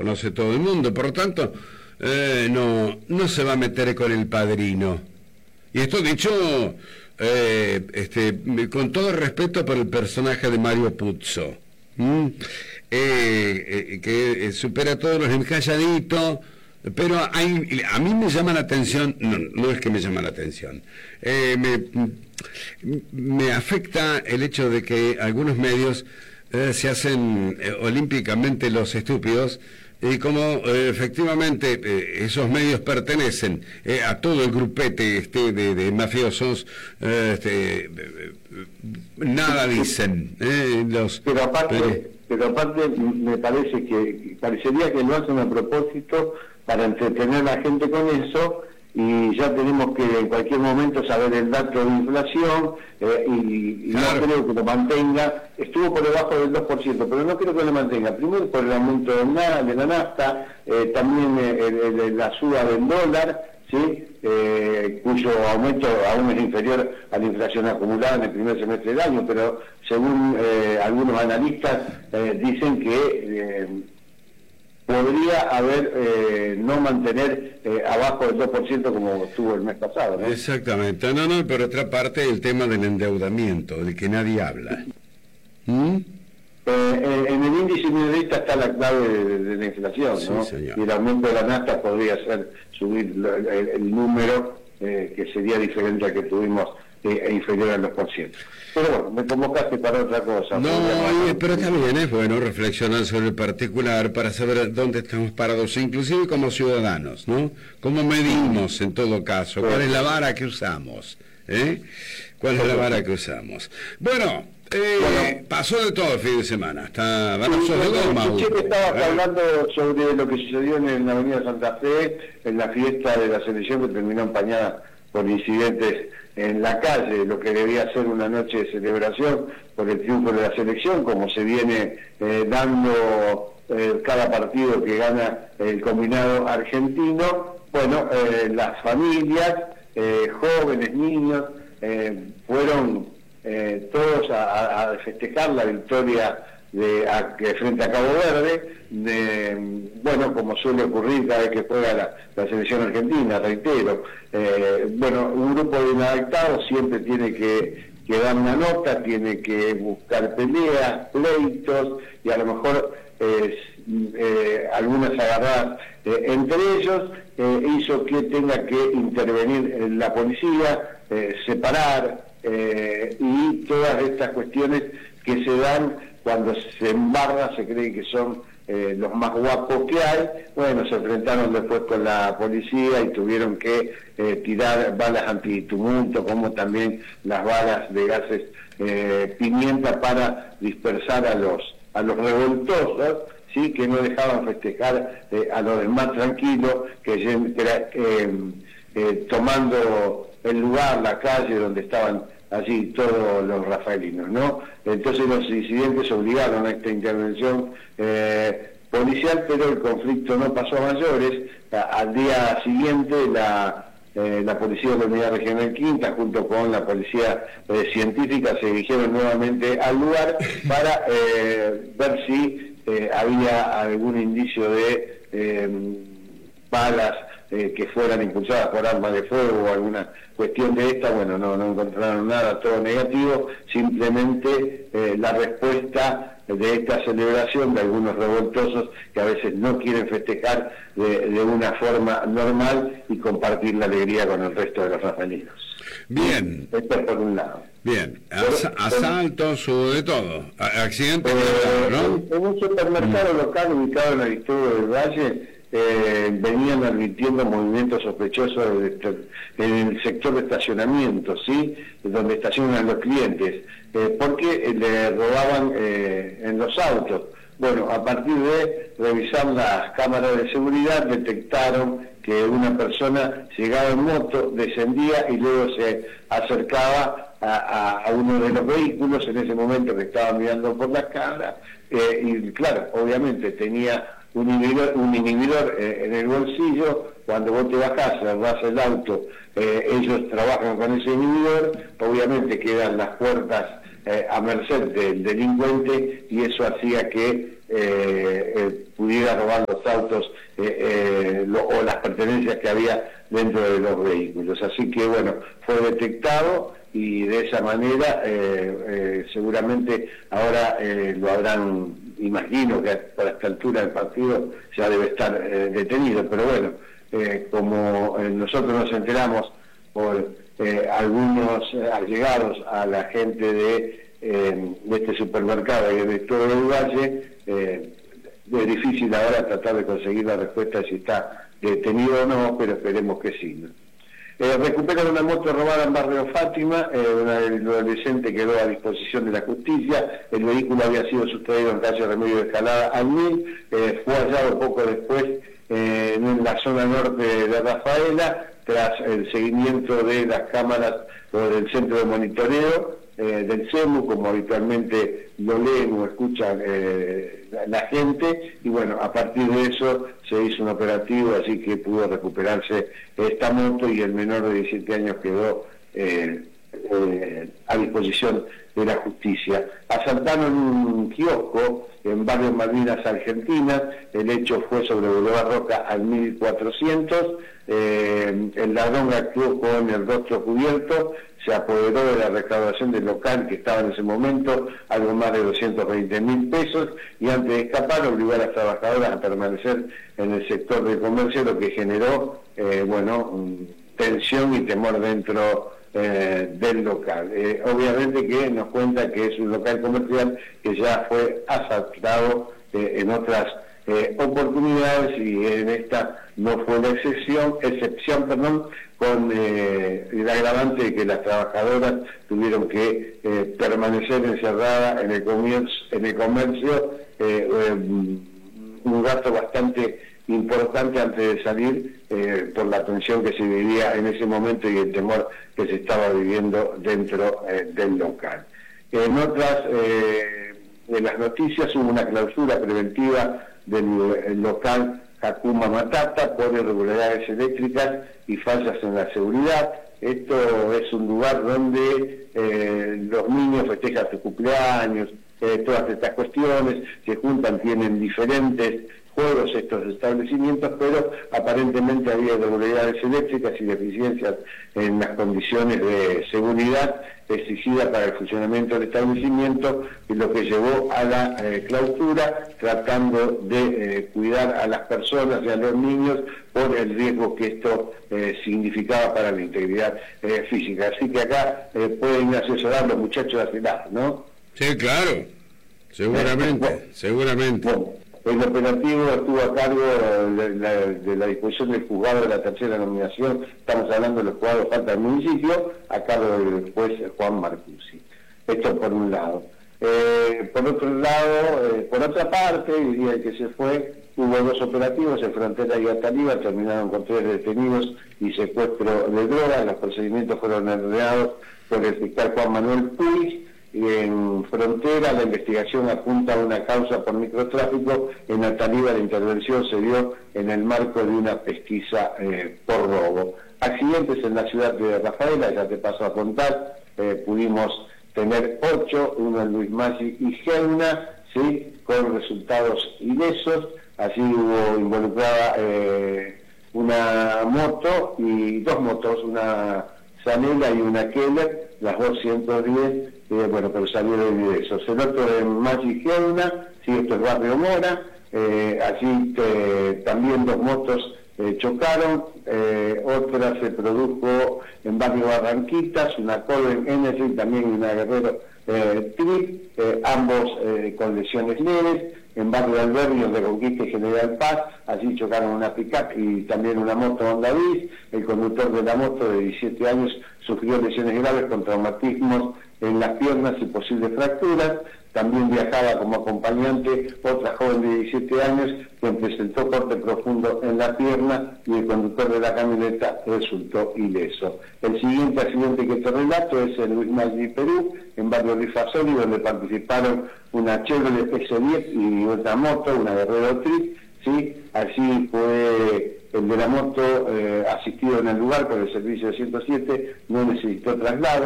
conoce todo el mundo, por lo tanto, no se va a meter con El Padrino. Y esto dicho, con todo el respeto por el personaje de Mario Puzo, que supera todos los calladito, pero a mí me llama la atención, no es que me llama la atención, me afecta el hecho de que algunos medios se hacen olímpicamente los estúpidos, y como efectivamente esos medios pertenecen a todo el grupete de mafiosos, nada dicen pero aparte me parecería que lo hacen a propósito para entretener a la gente con eso, y ya tenemos que en cualquier momento saber el dato de inflación, y claro, no creo que lo mantenga. Estuvo por debajo del 2%, pero no creo que lo mantenga. Primero por el aumento de la nafta, también la suba del dólar, ¿sí? Cuyo aumento aún es inferior a la inflación acumulada en el primer semestre del año, pero según algunos analistas dicen que podría haber no mantener abajo del 2% como estuvo el mes pasado, ¿no? Exactamente. No, por otra parte, el tema del endeudamiento, del que nadie habla. En el índice minorista está la clave de la inflación, ¿no? Sí, señor. Y el aumento de la nafta podría hacer subir el número, que sería diferente al que tuvimos, inferior al 2%. Pero bueno, me convocaste para otra cosa. No, pero también es bueno reflexionar sobre el particular para saber dónde estamos parados, inclusive como ciudadanos, ¿no? ¿Cómo medimos en todo caso? ¿Cuál es la vara que usamos? ¿Cuál es la vara que usamos? Bueno, pasó de todo el fin de semana, hasta balazos de goma. Escuché que estabas hablando sobre lo que sucedió en la avenida Santa Fe, en la fiesta de la selección que terminó empañada por incidentes en la calle, lo que debía ser una noche de celebración por el triunfo de la selección, como se viene dando cada partido que gana el combinado argentino. Bueno, las familias, jóvenes, niños, fueron todos a festejar la victoria frente a Cabo Verde, bueno, como suele ocurrir cada vez que juega la selección argentina, reitero. Bueno, un grupo de inadaptados siempre tiene que dar una nota, tiene que buscar peleas, pleitos, y a lo mejor algunas agarradas entre ellos, hizo que tenga que intervenir la policía, separar, y todas estas cuestiones que se dan cuando se embarra, se cree que son los más guapos que hay. Bueno, se enfrentaron después con la policía y tuvieron que tirar balas antitumulto, como también las balas de gases pimienta para dispersar a los revoltosos, ¿sí? Que no dejaban festejar a los demás tranquilos, tomando el lugar, la calle donde estaban allí todos los rafaelinos, ¿no? Entonces los incidentes obligaron a esta intervención policial, pero el conflicto no pasó a mayores. Al día siguiente la policía de la Unidad Regional Quinta, junto con la policía científica, se dirigieron nuevamente al lugar para ver si había algún indicio de balas que fueran impulsadas por armas de fuego o alguna cuestión de esta. Bueno, no encontraron nada, todo negativo, simplemente la respuesta de esta celebración de algunos revoltosos que a veces no quieren festejar de una forma normal y compartir la alegría con el resto de los rafaelinos. Bien. Esto es por un lado. Bien, asaltos, de todo, accidentes, ¿no? En un supermercado local ubicado en Aristóbulo del Valle, venían advirtiendo movimientos sospechosos en el sector de estacionamiento, ¿sí? Donde estacionan los clientes, porque le robaban en los autos. Bueno, a partir de revisar las cámaras de seguridad, detectaron que una persona llegaba en moto, descendía y luego se acercaba a uno de los vehículos en ese momento que estaban mirando por las cámaras, y claro, obviamente tenía un inhibidor en el bolsillo. Cuando vos te bajás, cerrás el auto, ellos trabajan con ese inhibidor, obviamente quedan las puertas a merced del delincuente, y eso hacía que pudiera robar los autos o las pertenencias que había dentro de los vehículos. Así que bueno, fue detectado, y de esa manera seguramente ahora lo habrán, imagino que por esta altura del partido ya debe estar detenido, pero bueno, como nosotros nos enteramos por algunos allegados a la gente de este supermercado y de todo el valle, es difícil ahora tratar de conseguir la respuesta de si está detenido o no, pero esperemos que sí, ¿no? Recuperan una moto robada en barrio Fátima, un adolescente quedó a disposición de la justicia, el vehículo había sido sustraído en calle Remedio de Escalada al 1000, fue hallado poco después en la zona norte de Rafaela, tras el seguimiento de las cámaras o del centro de monitoreo del CEMU, como habitualmente lo leen o escuchan la gente, y bueno, a partir de eso se hizo un operativo, así que pudo recuperarse esta moto, y el menor de 17 años quedó a disposición de la justicia. Asaltaron un kiosco en barrio Malvinas, Argentina. El hecho fue sobre Boulevard Roca al 1400. El ladrón actuó con el rostro cubierto, se apoderó de la recaudación del local, que estaba en ese momento algo más de 220.000 pesos, y antes de escapar obligó a las trabajadoras a permanecer en el sector del comercio, lo que generó tensión y temor dentro del local. Obviamente que nos cuenta que es un local comercial que ya fue asaltado en otras oportunidades, y en esta no fue la excepción, con el agravante de que las trabajadoras tuvieron que permanecer encerradas en el comercio, un gasto bastante importante antes de salir, por la tensión que se vivía en ese momento y el temor que se estaba viviendo dentro del local. En otras de las noticias, hubo una clausura preventiva del local Hakuma Matata por irregularidades eléctricas y fallas en la seguridad. Esto es un lugar donde los niños festejan sus cumpleaños, todas estas cuestiones, se juntan, tienen diferentes juegos estos establecimientos, pero aparentemente había irregularidades eléctricas y deficiencias en las condiciones de seguridad exigidas para el funcionamiento del establecimiento, y lo que llevó a la clausura, tratando de cuidar a las personas y a los niños por el riesgo que esto significaba para la integridad física. Así que acá pueden asesorar los muchachos de ciudad, ¿no? Sí, claro, seguramente, seguramente. Bueno, el operativo estuvo a cargo de la disposición del juzgado de la tercera nominación, estamos hablando de los juzgados falta del municipio, a cargo del juez Juan Marcusi. Esto por un lado. Por otro lado, por otra parte, el día que se fue, hubo dos operativos en Frontera y Ataliba, terminaron con 3 detenidos y secuestro de drogas. Los procedimientos fueron ordenados por el fiscal Juan Manuel Puig, y en Frontera la investigación apunta a una causa por microtráfico. En Ataliba la intervención se dio en el marco de una pesquisa por robo. Accidentes en la ciudad de Rafaela, ya te paso a contar, pudimos tener 8, uno en Luis Maggi y Geuna, ¿sí?, con resultados ilesos. Así hubo involucrada una moto y 2 motos, una Zanella y una Keller, las 210, pero salieron ilesos. El otro en Maggi Geuna, sí, esto es Barrio Mora, allí también 2 motos chocaron, otra se produjo en Barrio Barranquitas, una Colben Energy y también una Guerrero Trip, ambos con lesiones leves. En Barrio Albergue, de Conquista y General Paz, allí chocaron una pick-up y también una moto Honda Bis. El conductor de la moto, de 17 años, sufrió lesiones graves con traumatismos en las piernas y posibles fracturas. También viajaba como acompañante otra joven de 17 años, quien presentó corte profundo en la pierna, y el conductor de la camioneta resultó ileso. El siguiente accidente que te relato es en Luis Maggi, Perú, en Barrio Rifasoli, donde participaron una Chevrolet S10 y otra moto, una Guerrero Trip, ¿sí? Así fue el de la moto asistido en el lugar por el servicio de 107, no necesitó traslado.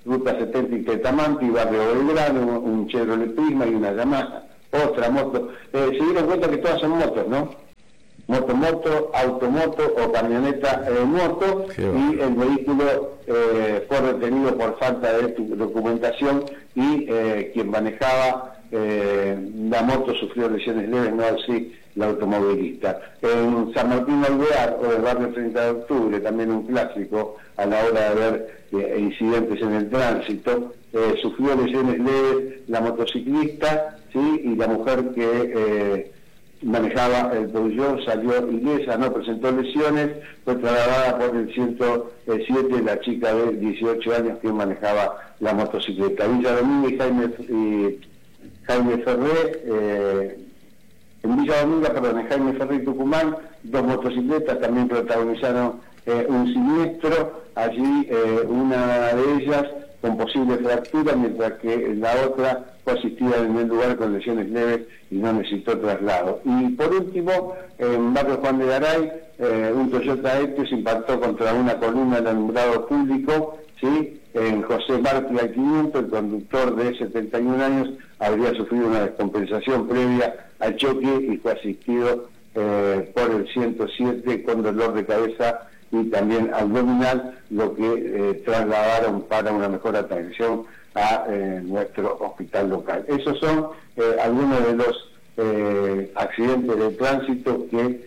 Ruta 70 y Tetamanti, Barrio Belgrano, un Chevrolet Prisma y una Yamaha, otra moto. Se dieron cuenta que todas son motos, ¿no? Moto, automoto o camioneta moto, y el vehículo fue retenido por falta de documentación y quien manejaba la moto sufrió lesiones leves, no así la automovilista. En San Martín Alvear, o el barrio 30 de octubre, también un clásico a la hora de ver incidentes en el tránsito, sufrió lesiones leves la motociclista, ¿sí? Y la mujer que manejaba el Peugeot salió ilesa, no presentó lesiones, fue trasladada por el 107 la chica de 18 años que manejaba la motocicleta. Villa Dominga y Jaime Ferré, en Villa Dominga, en Jaime Ferré y Tucumán, dos motocicletas también protagonizaron un siniestro, allí una de ellas con posible fractura, mientras que la otra fue asistida en el lugar con lesiones leves y no necesitó traslado. Y por último, en Barrio Juan de Garay, un Toyota Etios impactó contra una columna del alumbrado público, ¿sí? En José Martí al 500, el conductor de 71 años habría sufrido una descompensación previa al choque y fue asistido por el 107 con dolor de cabeza y también abdominal, lo que trasladaron para una mejor atención a nuestro hospital local. Esos son algunos de los accidentes de tránsito que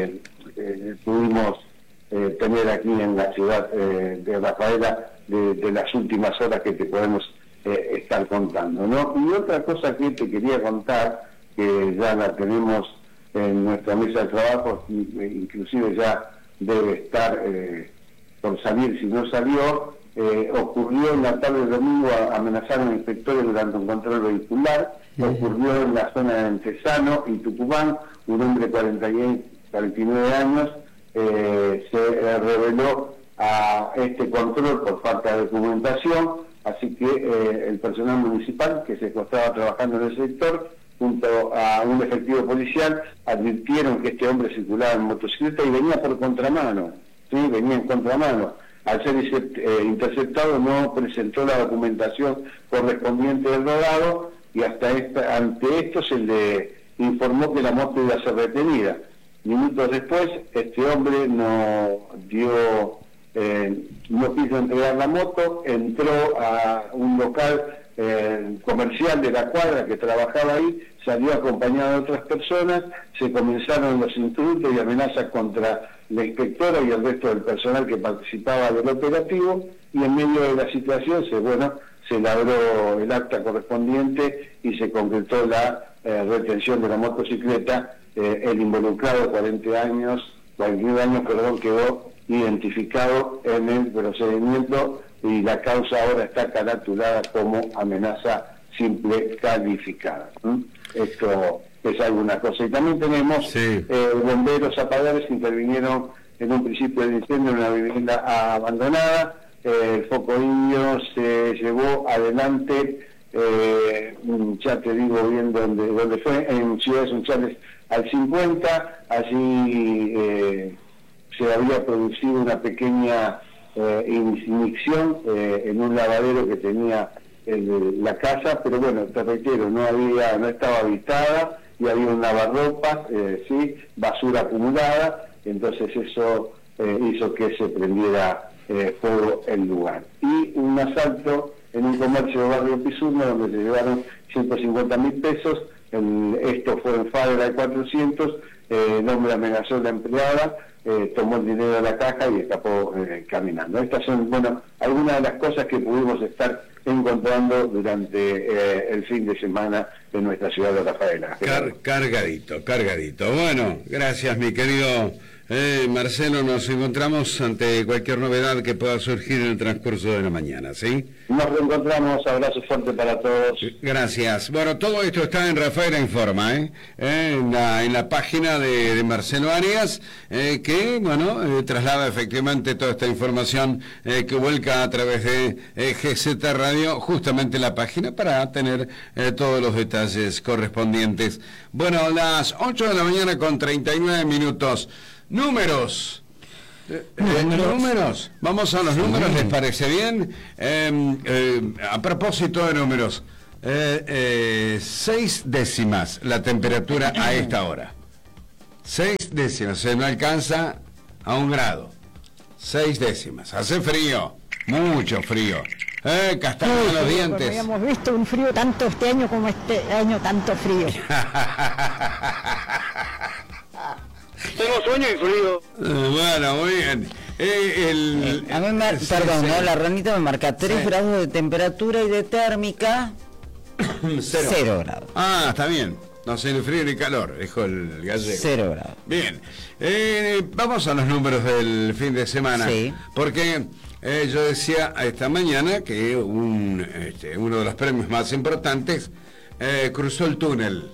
pudimos tener aquí en la ciudad de Rafaela de las últimas horas que te podemos estar contando, ¿no? Y otra cosa que te quería contar, que ya la tenemos en nuestra mesa de trabajo, inclusive ya debe estar por salir, si no salió, ocurrió en la tarde del domingo, amenazaron inspectores durante un control vehicular, ocurrió en la zona de Entesano y Tucumán, un hombre de 49 años se reveló a este control por falta de documentación, así que el personal municipal que se encontraba trabajando en el sector junto a un efectivo policial advirtieron que este hombre circulaba en motocicleta y venía por contramano, ¿sí? Venía en contramano. Al ser interceptado no presentó la documentación correspondiente del rodado y ante esto se le informó que la moto iba a ser retenida. Minutos después este hombre no quiso entregar la moto, entró a un local comercial de la cuadra que trabajaba ahí, salió acompañado de otras personas, se comenzaron los insultos y amenazas contra la inspectora y el resto del personal que participaba del operativo, y en medio de la situación se labró el acta correspondiente y se concretó la retención de la motocicleta. El involucrado, 41 años, quedó identificado en el procedimiento y la causa ahora está caratulada como amenaza simple calificada. Esto es alguna cosa. Y también tenemos bomberos zapadores que intervinieron en un principio de incendio en una vivienda abandonada. El foco indio se llevó adelante, ya te digo bien dónde fue, en Ciudad de Sunchales al 50, allí se había producido una pequeña ignición en un lavadero que tenía la casa, pero bueno, te reitero, no estaba habitada y había un lavarropas, basura acumulada, entonces eso hizo que se prendiera fuego el lugar. Y un asalto en un comercio de Barrio Pizurno donde se llevaron 150.000 pesos, esto fue en Fadra de 400, el hombre amenazó a la empleada, tomó el dinero de la caja y escapó caminando. Estas son, algunas de las cosas que pudimos estar encontrando durante el fin de semana en nuestra ciudad de Rafaela. Cargadito. Bueno, gracias mi querido Marcelo, nos encontramos ante cualquier novedad que pueda surgir en el transcurso de la mañana, ¿sí? Nos reencontramos, abrazo fuerte para todos. Gracias. Bueno, todo esto está en Rafaela Informa, en la página de Marcelo Arias, que, traslada efectivamente toda esta información que vuelca a través de GZ Radio, justamente la página, para tener todos los detalles correspondientes. Bueno, las 8 de la mañana con 39 minutos. Números. Números. Vamos a los números, ¿les parece bien? A propósito de números, 6 décimas la temperatura a esta hora. 6 décimas, se no alcanza a 1 grado. 6 décimas. Hace frío, mucho frío. Castaño en los dientes. No habíamos visto un frío tanto este año como este año tanto frío. Tengo sueño y frío. Bueno, muy bien. A mí perdón, ¿no? La ranita me marca 3 grados de temperatura y de térmica 0 grados. Ah, está bien. No sé ni frío ni calor, dijo el gallego. 0 grados. Bien. Vamos a los números del fin de semana. Sí. Porque yo decía esta mañana que uno de los premios más importantes cruzó el túnel.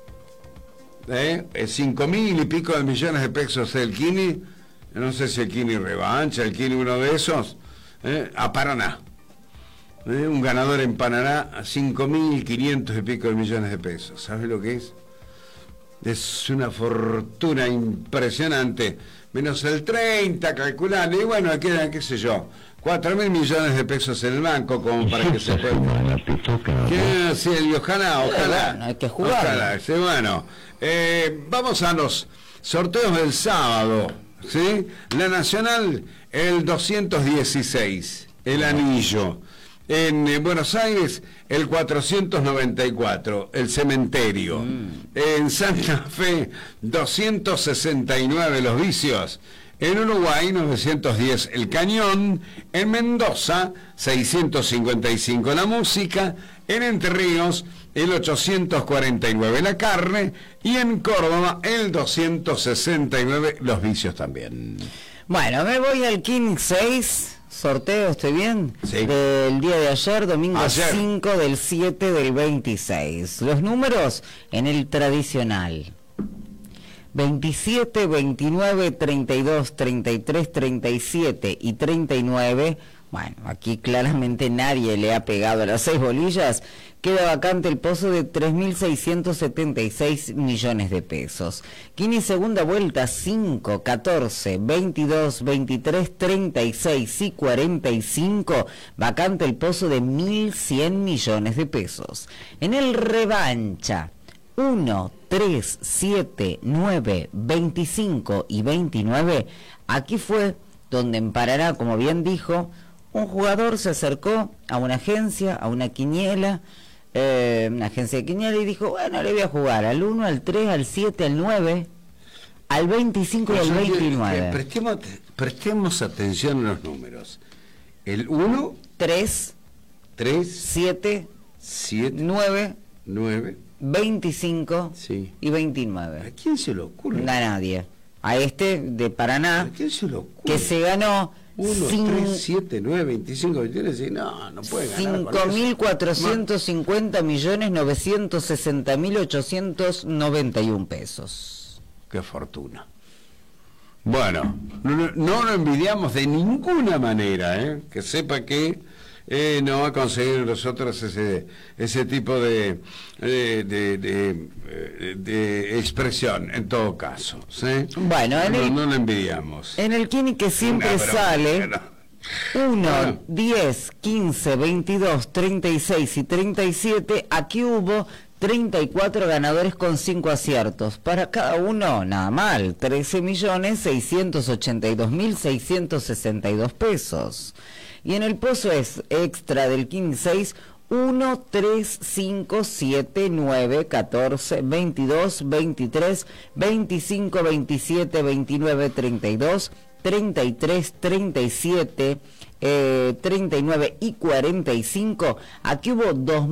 5.000 y pico de millones de pesos el Kini, no sé si el Kini Revancha, el Kini uno de esos, a Paraná. Un ganador en Paraná a 5.500 y pico de millones de pesos. ¿Sabes lo que es? Es una fortuna impresionante. Menos el 30, calculando. Y bueno, quedan, qué sé yo, 4.000 millones de pesos en el banco como para que se pueda. Sí, ojalá. Bueno, hay que jugar. Ojalá, sí, bueno. Vamos a los sorteos del sábado, ¿sí? La Nacional, el 216, el anillo. En Buenos Aires, el 494, el cementerio. En Santa Fe, 269, los vicios. En Uruguay, 910, el cañón. En Mendoza, 655, la música. En Entre Ríos, el 849, la carne. Y en Córdoba, el 269, los vicios también. Bueno, me voy al King 6. Sorteo, ¿estoy bien? Sí. Del día de ayer, domingo 5 del 7 del 26. Los números en el tradicional. 27, 29, 32, 33, 37 y 39. Bueno, aquí claramente nadie le ha pegado a las 6 bolillas. Queda vacante el pozo de 3.676 millones de pesos. Kini segunda vuelta, 5, 14, 22, 23, 36 y 45. Vacante el pozo de 1.100 millones de pesos. En el revancha, 1, 3, 7, 9, 25 y 29. Aquí fue donde en Paraná, como bien dijo, un jugador se acercó a una agencia, a una quiniela, una agencia de quiniela, y dijo, bueno, le voy a jugar al 1, al 3, al 7, al 9, al 25 y al 29. Prestemos atención a los números. El 1, 3, 7, 9, 25 sí. y 29. ¿A quién se le ocurre? A nadie. A este de Paraná, ¿A quién se le ocurre? que se ganó 1, 3, 7, 9, 25, 29, y no puede ganar. 5.450 millones 960.891 pesos. Qué fortuna. Bueno, no lo envidiamos de ninguna manera, que sepa que no va a conseguir nosotros ese tipo de expresión, en todo caso, ¿sí? Bueno, no lo envidiamos. En el Kini que siempre sale 1, 10, 15, 22, 36 y 37, aquí hubo 34 ganadores con 5 aciertos. Para cada uno, nada mal, 13.682.662 pesos. Y en el pozo es extra del King 6, 1, 3, 5, 7, 9, 14, 22, 23, 25, 27, 29, 32, 33, 37, 39 y 45. Aquí hubo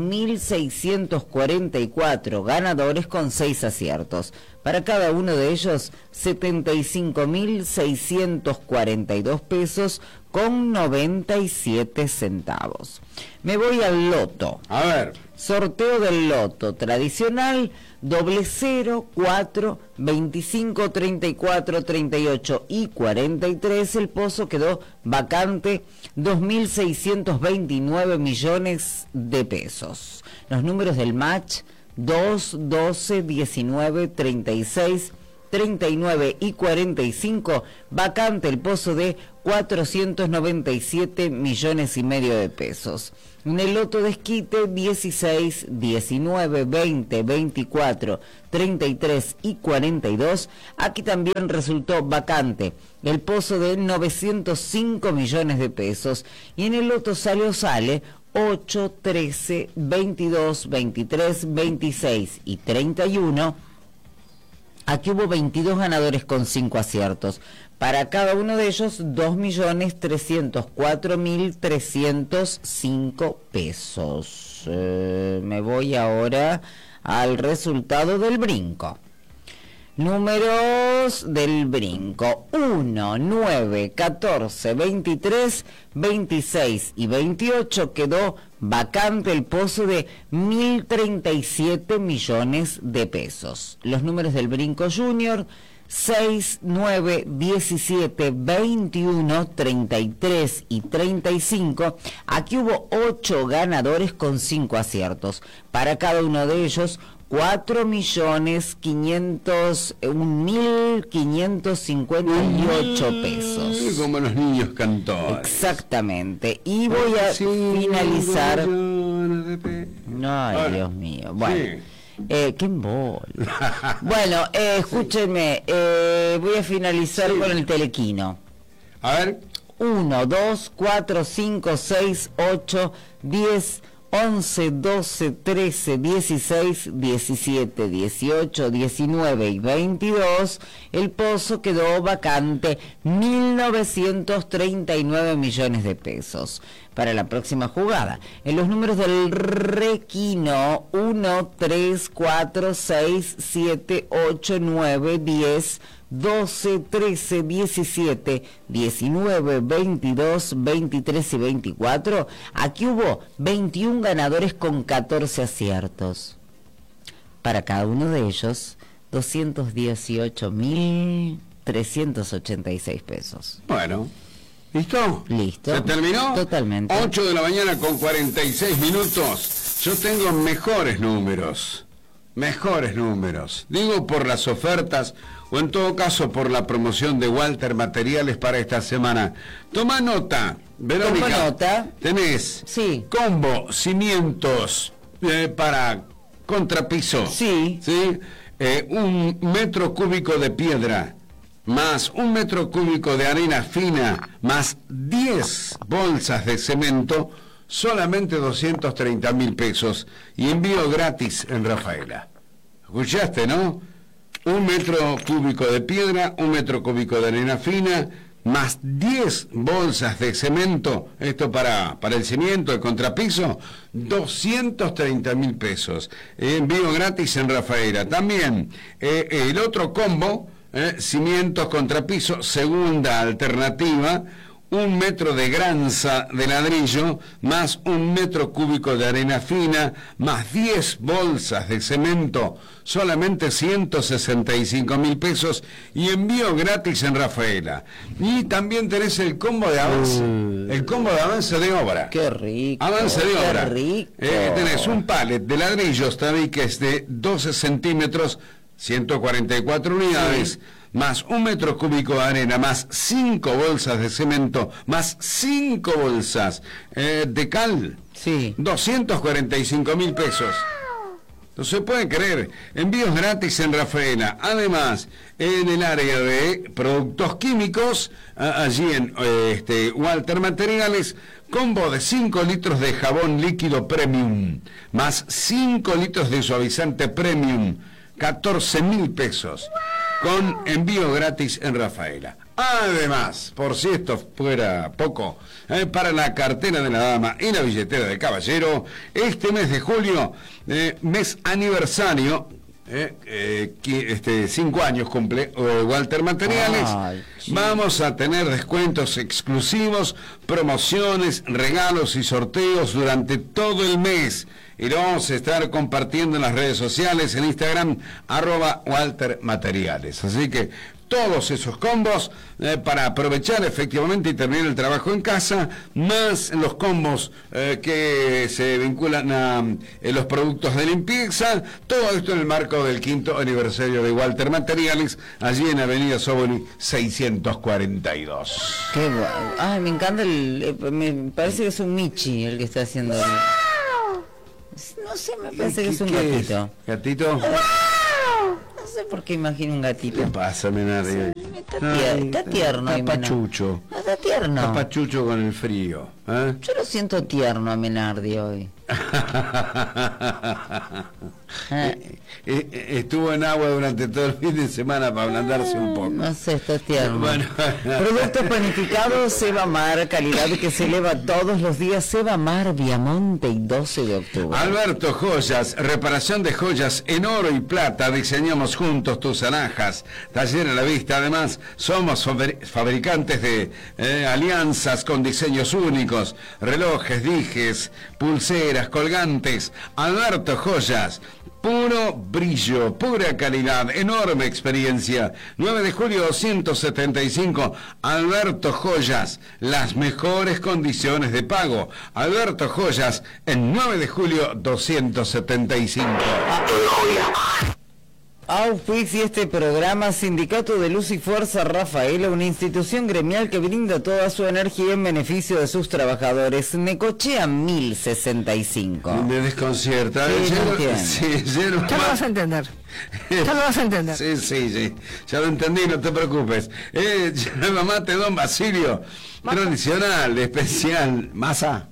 2.644 ganadores con 6 aciertos. Para cada uno de ellos, 75.642 pesos con 97 centavos. Me voy al loto. A ver. Sorteo del loto tradicional, 00, 4, 25, 34, 38 y 43. El pozo quedó vacante, 2.629 millones de pesos. Los números del match, 2, 12, 19, 36, 39 y 45, vacante el pozo de 497 millones y medio de pesos. En el loto de esquite 16, 19, 20, 24, 33 y 42, aquí también resultó vacante el pozo de 905 millones de pesos. Y en el loto sale 8, 13, 22, 23, 26 y 31. Aquí hubo 22 ganadores con 5 aciertos. Para cada uno de ellos, 2.304.305 pesos. Me voy ahora al resultado del brinco. Números del brinco: 1, 9, 14, 23, 26 y 28. Quedó vacante el pozo de 1.037 millones de pesos. Los números del brinco junior: 6, 9, 17, 21, 33 y 35. Aquí hubo 8 ganadores con 5 aciertos. Para cada uno de ellos, 4.501.558 pesos. Como los niños cantores. Exactamente. Y voy a finalizar. Ay, Dios mío. Bueno. Sí. ¡Qué embol! Bueno, escúchenme, voy a finalizar con el telequino. A ver. 1, 2, 4, 5, 6, 8, 10, 11, 12, 13, 16, 17, 18, 19 y 22. El pozo quedó vacante, 1.939 millones de pesos. Para la próxima jugada, en los números del requino: 1, 3, 4, 6, 7, 8, 9, 10, 12, 13, 17, 19, 22, 23 y 24. Aquí hubo 21 ganadores con 14 aciertos. Para cada uno de ellos, 218.386 pesos. Bueno. ¿Listo? Listo. ¿Se terminó? Totalmente. 8 de la mañana con 46 minutos. Yo tengo mejores números. Mejores números. Digo por las ofertas o en todo caso por la promoción de Walter Materiales para esta semana. Toma nota, Verónica. Toma nota. Tenés combo cimientos para contrapiso. Sí. 1 metro cúbico de piedra, más 1 metro cúbico de arena fina, más 10 bolsas de cemento, solamente 230.000 pesos y envío gratis en Rafaela. ¿Escuchaste, no? 1 metro cúbico de piedra, 1 metro cúbico de arena fina, más 10 bolsas de cemento, esto para el cimiento, el contrapiso, 230.000 pesos. Envío gratis en Rafaela. También el otro combo, cimientos, contrapiso, segunda alternativa, 1 metro de granza de ladrillo, más 1 metro cúbico de arena fina, más 10 bolsas de cemento, solamente 165.000 pesos y envío gratis en Rafaela. Y también tenés el combo de avance, el combo de avance de obra. ¡Qué rico! Avance de obra. ¡Qué rico! Tenés un pallet de ladrillos tabiques de 12 centímetros, 144 unidades, más 1 metro cúbico de arena, más 5 bolsas de cemento, más 5 bolsas de cal, 245.000 pesos. No se puede creer. Envíos gratis en Rafaela. Además, en el área de productos químicos, allí en Walter Materiales, combo de 5 litros de jabón líquido premium, más 5 litros de suavizante premium, 14.000 pesos, con envío gratis en Rafaela. Además, por si esto fuera poco, para la cartera de la dama y la billetera del caballero, este mes de julio, mes aniversario, 5 años cumple Walter Materiales. Vamos a tener descuentos exclusivos, promociones, regalos y sorteos durante todo el mes. y lo vamos a estar compartiendo en las redes sociales, en Instagram, @WalterMateriales. Así que todos esos combos para aprovechar efectivamente y terminar el trabajo en casa, más los combos que se vinculan a los productos de limpieza, todo esto en el marco del 5º aniversario de Walter Materiales, allí en Avenida Soboli 642. Qué bueno. Ay, me encanta me parece que es un Michi el que está haciendo no sé, me parece que es un gatito. ¿Gatito? No sé por qué imagino un gatito. ¿Qué pasa, Menardi? Está tierno. Está pachucho. No, está tierno. Está pachucho con el frío. ¿Eh? Yo lo siento tierno a Menardi hoy. Estuvo en agua durante todo el fin de semana para ablandarse un poco. No sé, está tierno. Bueno. Productos panificados Seba Mar, calidad que se eleva todos los días. Seba Mar, Viamonte y 12 de octubre. Alberto Joyas, reparación de joyas en oro y plata. Diseñamos juntos tus alhajas. Taller a la vista. Además, somos fabricantes de alianzas con diseños únicos, relojes, dijes, pulseras, colgantes. Alberto Joyas, puro brillo, pura calidad, enorme experiencia. 9 de julio 275, Alberto Joyas, las mejores condiciones de pago. Alberto Joyas, en 9 de julio 275. Auspicia este programa Sindicato de Luz y Fuerza Rafaela, una institución gremial que brinda toda su energía en beneficio de sus trabajadores. Necochea 1065. Me desconcierta. Ya lo vas a entender. Ya lo vas a entender. Sí. Ya lo entendí, no te preocupes. Yerba mate Don Basilio. Tradicional, especial. Masa.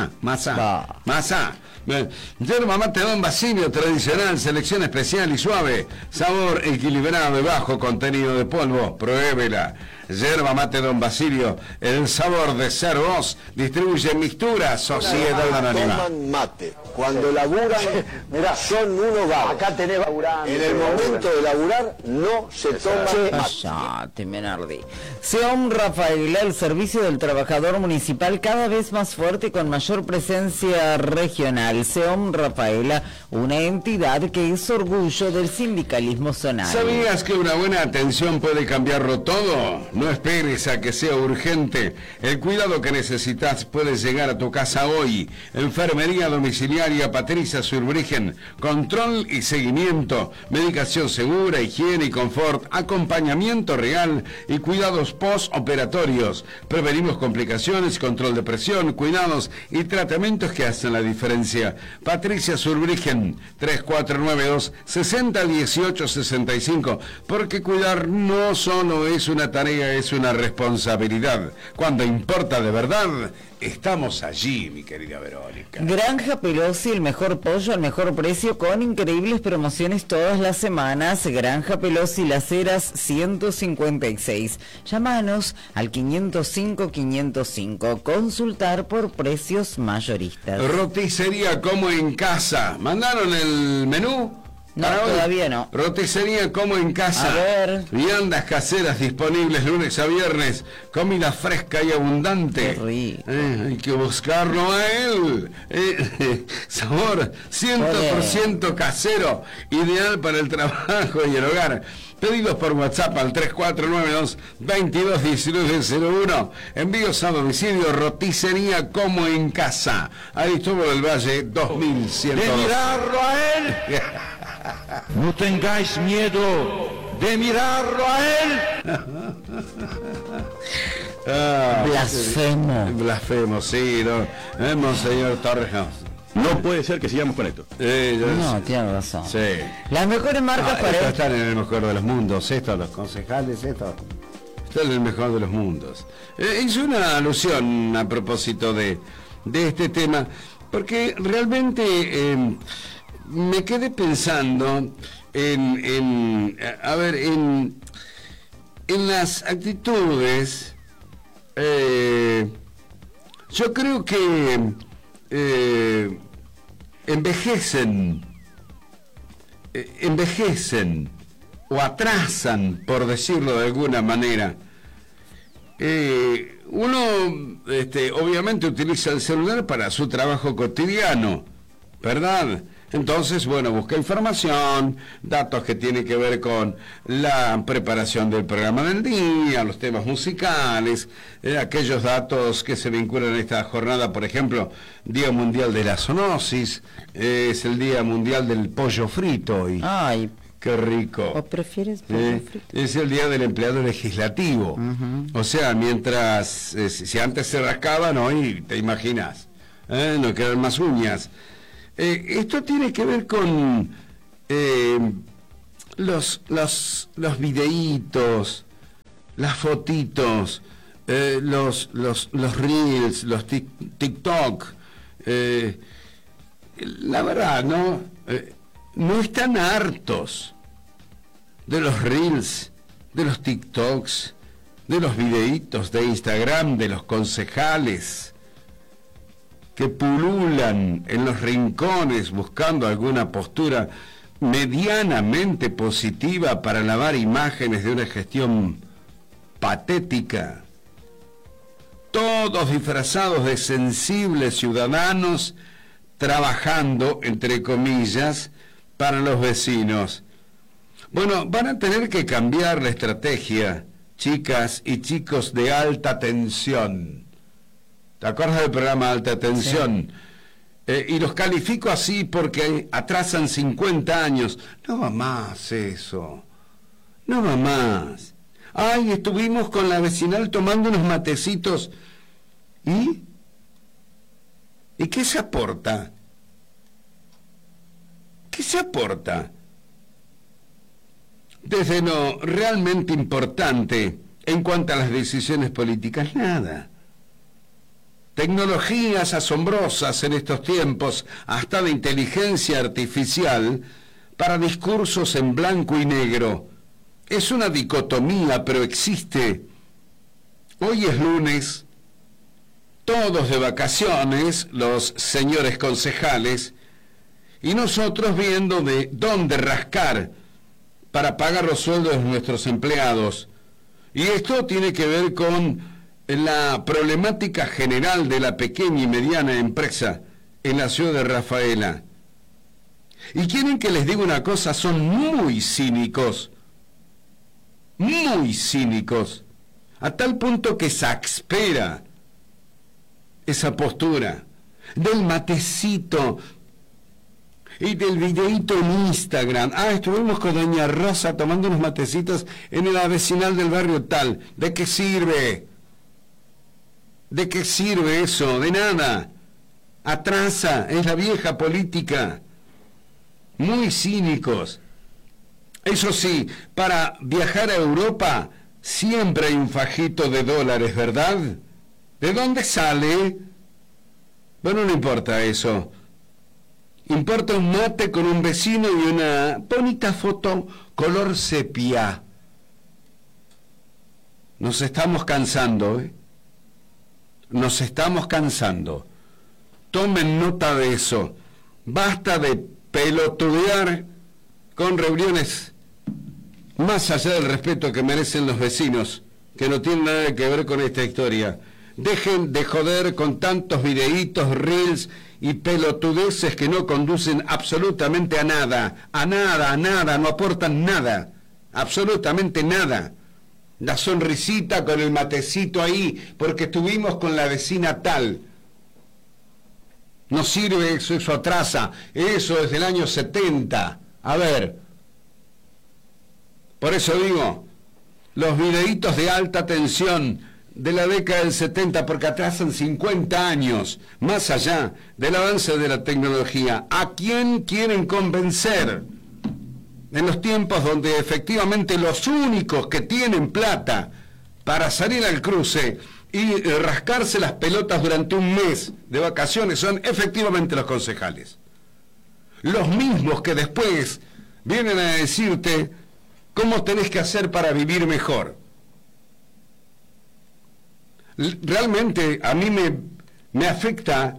Yerba mate Don Basilio, tradicional, selección especial y suave, sabor equilibrado y bajo contenido de polvo. Pruébela. Yerba mate Don Basilio, el sabor de ser vos. Distribuye Mixtura Sociedad Anónima. Toman mate. Cuando laburan, mirá, son unos vagos. Acá tenés laburando. En el momento de laburar, no se toma Cállate, Menardi. SEOM Rafaela, el servicio del trabajador municipal cada vez más fuerte con mayor presencia regional. SEOM Rafaela, una entidad que es orgullo del sindicalismo zonal. ¿Sabías que una buena atención puede cambiarlo todo? No esperes a que sea urgente. El cuidado que necesitas puede llegar a tu casa hoy. Enfermería domiciliaria Patricia Surbrigen. Control y seguimiento. Medicación segura, higiene y confort. Acompañamiento real y cuidados postoperatorios. Prevenimos complicaciones, control de presión, cuidados y tratamientos que hacen la diferencia. Patricia Surbrigen, 3492 601865. Porque cuidar no solo es una tarea, es una responsabilidad. Cuando importa de verdad, estamos allí, mi querida Verónica. Granja Pelosi, el mejor pollo al mejor precio con increíbles promociones todas las semanas. Granja Pelosi, Las Heras 156. Llámanos al 505-505. Consultar por precios mayoristas. Roticería como en casa. ¿Mandaron el menú? No, todavía no. Roticería como en casa. A ver. Viandas caseras disponibles lunes a viernes. Comida fresca y abundante. Qué rico. Hay que buscarlo a él. Sabor 100% casero. Ideal para el trabajo y el hogar. Pedidos por WhatsApp al 3492-221901. Envíos a domicilio. Roticería como en casa. Aristóbulo del Valle 2100. De mirarlo a él. No tengáis miedo de mirarlo a él. Blasfemo, sí, no. Monseñor Torrijos. No puede ser que sigamos con esto. No, tiene razón. Sí. Las mejores marcas para... Estos están en el mejor de los mundos, estos, los concejales, estos están en el mejor de los mundos. Hice una alusión a propósito de este tema, porque realmente me quedé pensando en las actitudes. Yo creo que envejecen o atrasan, por decirlo de alguna manera. Uno obviamente utiliza el celular para su trabajo cotidiano, ¿verdad? Entonces, bueno, busca información, datos que tienen que ver con la preparación del programa del día, los temas musicales, aquellos datos que se vinculan a esta jornada, por ejemplo, Día Mundial de la Zoonosis, es el Día Mundial del Pollo Frito. Y Ay, qué rico. ¿o prefieres pollo frito? Es el Día del Empleado Legislativo. O sea, mientras, si antes se rascaban, hoy te imaginas, no quedan más uñas. Esto tiene que ver con los videitos, las fotitos, los reels, los TikTok. La verdad, no están hartos de los reels, de los TikToks, de los videitos de Instagram, de los concejales que pululan en los rincones buscando alguna postura medianamente positiva para lavar imágenes de una gestión patética. Todos disfrazados de sensibles ciudadanos trabajando, entre comillas, para los vecinos. Bueno, van a tener que cambiar la estrategia, chicas y chicos de alta tensión. ¿Te acuerdas del programa Alta Tensión? Sí. Y los califico así porque atrasan 50 años. No va más eso. No va más. Ay, estuvimos con la vecinal tomando unos matecitos. ¿Y qué se aporta? ¿Qué se aporta? Desde lo realmente importante en cuanto a las decisiones políticas, nada. Tecnologías asombrosas en estos tiempos, hasta de inteligencia artificial, para discursos en blanco y negro. Es una dicotomía, pero existe. Hoy es lunes, todos de vacaciones, los señores concejales, y nosotros viendo de dónde rascar para pagar los sueldos de nuestros empleados. Y esto tiene que ver con la problemática general de la pequeña y mediana empresa en la ciudad de Rafaela. Y quieren que les diga una cosa, son muy cínicos, a tal punto que se exaspera esa postura del matecito y del videíto en Instagram. Estuvimos con doña Rosa tomando unos matecitos en la vecinal del barrio tal. ¿De qué sirve? ¿De qué sirve eso? De nada. Atrasa, es la vieja política. Muy cínicos. Eso sí, para viajar a Europa siempre hay un fajito de dólares, ¿verdad? ¿De dónde sale? Bueno, no importa eso. Importa un mate con un vecino y una bonita foto color sepia. Nos estamos cansando, ¿eh? Nos estamos cansando. Tomen nota de eso. Basta de pelotudear con reuniones más allá del respeto que merecen los vecinos, que no tienen nada que ver con esta historia. Dejen de joder con tantos videitos, reels y pelotudeces que no conducen absolutamente a nada, no aportan nada, absolutamente nada. La sonrisita con el matecito ahí, porque estuvimos con la vecina tal. No sirve eso, eso atrasa, eso es del año 70. A ver, por eso digo, los videitos de alta tensión de la década del 70, porque atrasan 50 años, más allá del avance de la tecnología. ¿A quién quieren convencer? En los tiempos donde efectivamente los únicos que tienen plata para salir al cruce y rascarse las pelotas durante un mes de vacaciones son efectivamente los concejales. Los mismos que después vienen a decirte cómo tenés que hacer para vivir mejor. Realmente a mí me afecta,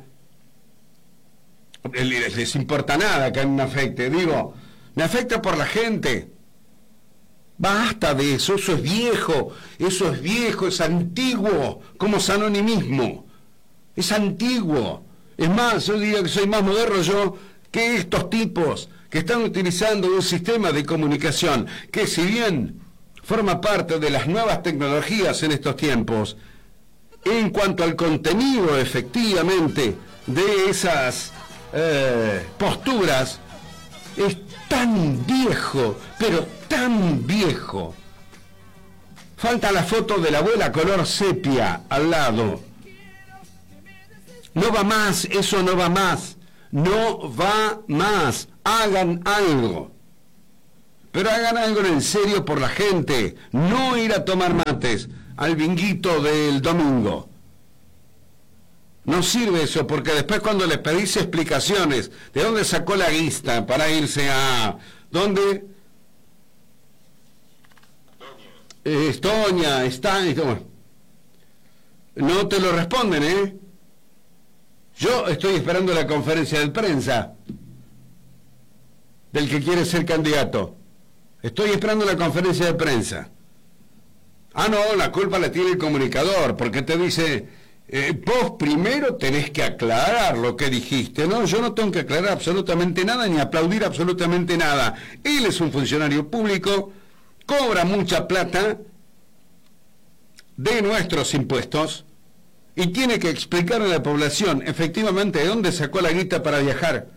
les importa nada que a mí me afecte, digo, me afecta por la gente. Basta de eso, eso es viejo, es antiguo, como sanonimismo, es antiguo. Es más, yo diría que soy más moderno, yo que estos tipos que están utilizando un sistema de comunicación que, si bien forma parte de las nuevas tecnologías en estos tiempos, en cuanto al contenido efectivamente de esas posturas, es tan viejo, pero tan viejo. Falta la foto de la abuela color sepia al lado. No va más, eso no va más. No va más. Hagan algo. Pero hagan algo en serio por la gente. No ir a tomar mates al binguito del domingo. No sirve eso, porque después cuando les pedís explicaciones de dónde sacó la guista para irse a... ¿Dónde? Estonia, no te lo responden, ¿eh? Yo estoy esperando la conferencia de prensa del que quiere ser candidato. Estoy esperando la conferencia de prensa. Ah, no, la culpa la tiene el comunicador, porque te dice, vos primero tenés que aclarar lo que dijiste. No, yo no tengo que aclarar absolutamente nada, ni aplaudir absolutamente nada. Él es un funcionario público, cobra mucha plata de nuestros impuestos y tiene que explicar a la población efectivamente de dónde sacó la guita para viajar.